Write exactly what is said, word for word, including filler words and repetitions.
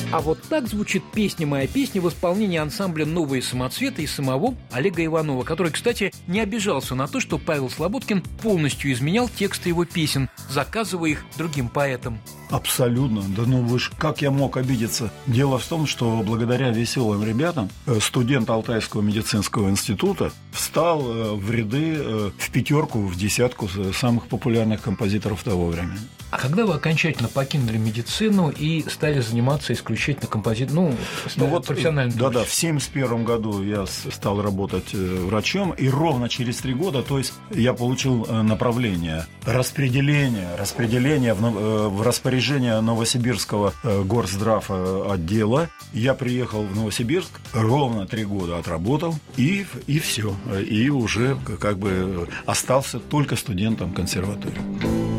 А вот так звучит «Песня моя песня» в исполнении ансамбля «Новые самоцветы» и самого Олега Иванова, который, кстати, не обижался на то, что Павел Слободкин полностью изменял тексты его песен, заказывая их другим поэтам. Абсолютно. Да ну вы ж, как я мог обидеться? Дело в том, что благодаря веселым ребятам студент Алтайского медицинского института встал в ряды, в пятерку, в десятку самых популярных композиторов того времени. А когда вы окончательно покинули медицину и стали заниматься исключительно композицией, ну, ну вот, профессиональным да, да, в семьдесят первом году я стал работать врачом, и ровно через три года, то есть я получил направление распределение, распределение в, в распоряжение Новосибирского горздрав отдела. Я приехал в Новосибирск, ровно три года отработал, и, и все, и уже как бы остался только студентом консерватории.